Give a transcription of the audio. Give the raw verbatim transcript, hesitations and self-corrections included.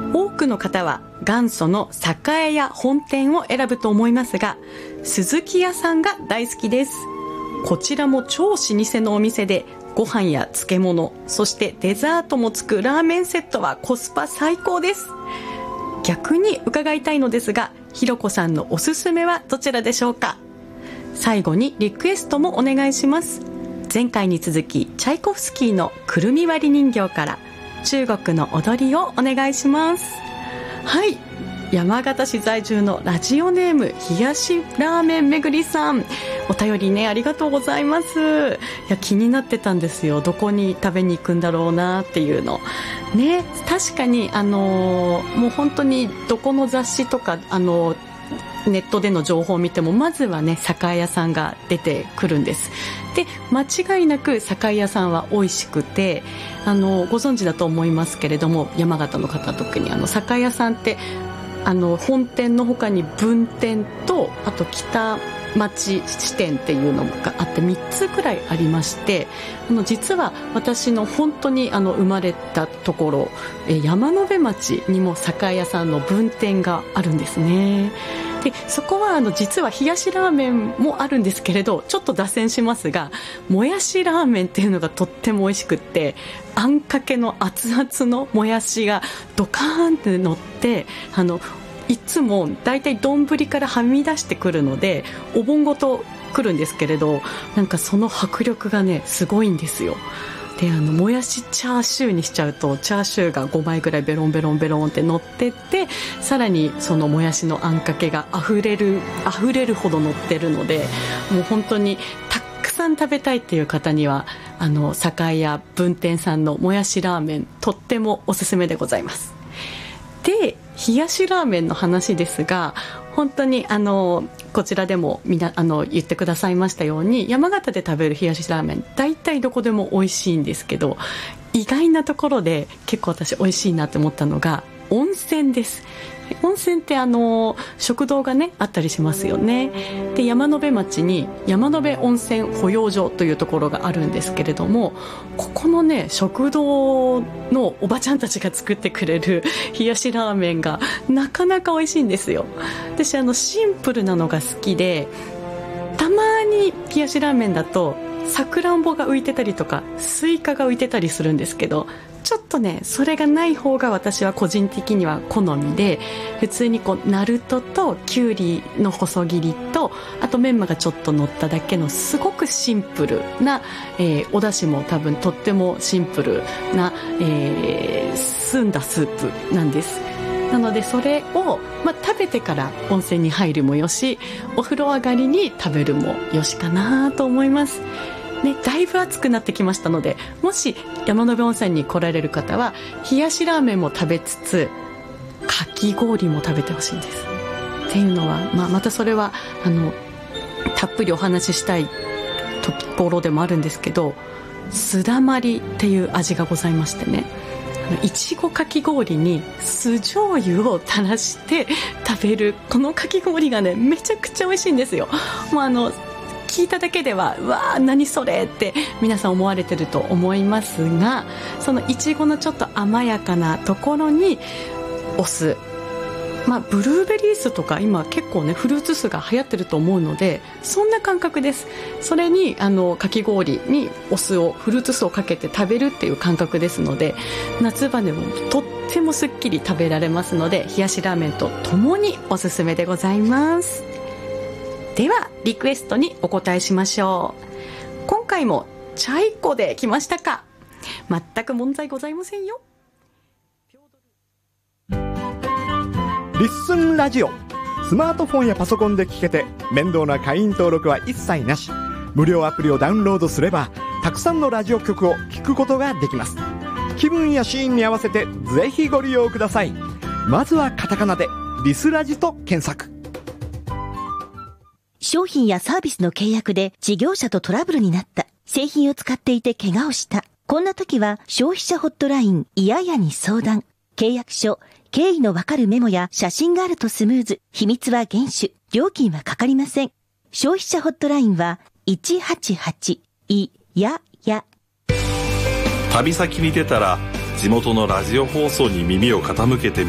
多くの方は元祖の栄屋本店を選ぶと思いますが、鈴木屋さんが大好きです。こちらも超老舗のお店で、ご飯や漬物、そしてデザートもつくラーメンセットはコスパ最高です。逆に伺いたいのですが、ひろこさんのおすすめはどちらでしょうか。最後にリクエストもお願いします。前回に続きチャイコフスキーのくるみ割り人形から中国の踊りをお願いします。はい、山形市在住のラジオネーム冷やしラーメンめぐりさん、お便りねありがとうございます。いや気になってたんですよ、どこに食べに行くんだろうなっていうのね。確かにあのー、もう本当にどこの雑誌とかあのーネットでの情報を見てもまずはね栄屋さんが出てくるんです。で間違いなく栄屋さんは美味しくて、あのご存知だと思いますけれども、山形の方特にあの栄屋さんってあの本店の他に分店とあと北町支店っていうのがあってみっつくらいありまして、あの実は私の本当にあの生まれたところえ山辺町にも栄屋さんの分店があるんですね。でそこはあの実は冷やしラーメンもあるんですけれど、ちょっと脱線しますが、もやしラーメンっていうのがとっても美味しくって、あんかけの熱々のもやしがドカーンって乗って、あのいつもだいたい丼からはみ出してくるのでお盆ごと来るんですけれど、なんかその迫力がねすごいんですよ。であのもやしチャーシューにしちゃうとチャーシューがごまいぐらいベロンベロンベロンって乗ってって、さらにそのもやしのあんかけがあふれるあふれるほど乗ってるので、もう本当にたくさん食べたいっていう方にはあの栄屋分店さんのもやしラーメンとってもおすすめでございます。で冷やしラーメンの話ですが、本当にあのこちらでもみなあの言ってくださいましたように、山形で食べる冷やしラーメン大体どこでも美味しいんですけど、意外なところで結構私美味しいなって思ったのが温泉です。温泉ってあの食堂がねあったりしますよね。で山辺町に山辺温泉保養所というところがあるんですけれども、ここのね食堂のおばちゃんたちが作ってくれる冷やしラーメンがなかなか美味しいんですよ。私あのシンプルなのが好きで、たまに冷やしラーメンだとさくらんぼが浮いてたりとかスイカが浮いてたりするんですけど、ちょっとねそれがない方が私は個人的には好みで、普通にこうナルトときゅうりの細切りとあとメンマがちょっと乗っただけのすごくシンプルな、えー、お出汁も多分とってもシンプルな、えー、澄んだスープなんです。なのでそれを、まあ、食べてから温泉に入るもよし、お風呂上がりに食べるもよしかなと思いますね。だいぶ暑くなってきましたので、もし山辺温泉に来られる方は冷やしラーメンも食べつつかき氷も食べてほしいんです。っていうのは、まあ、またそれはあのたっぷりお話ししたいところでもあるんですけど、すだまりっていう味がございましてね、いちごかき氷に酢醤油を垂らして食べるこのかき氷がねめちゃくちゃ美味しいんですよ。もうあの聞いただけではうわー何それって皆さん思われてると思いますが、そのいちごのちょっと甘やかなところにお酢、まあ、ブルーベリー酢とか今結構ねフルーツ酢が流行ってると思うので、そんな感覚です。それにあのかき氷にお酢をフルーツ酢をかけて食べるっていう感覚ですので、夏場でもとってもすっきり食べられますので、冷やしラーメンとともにおすすめでございます。ではリクエストにお答えしましょう。今回もチャイコで来ましたか。全く問題ございませんよ。 リッスンラジオ、スマートフォンやパソコンで聞けて面倒な会員登録は一切なし。無料アプリをダウンロードすればたくさんのラジオ局を聞くことができます。気分やシーンに合わせてぜひご利用ください。まずはカタカナでリスラジと検索。 商品やサービスの契約で事業者とトラブルになった。製品を使っていて怪我をした。こんな時は消費者ホットラインいややに相談。契約書、経緯のわかるメモや写真があるとスムーズ。秘密は厳守。料金はかかりません。消費者ホットラインはいちはちはちいやや。 旅先に出たら地元のラジオ放送に耳を傾けて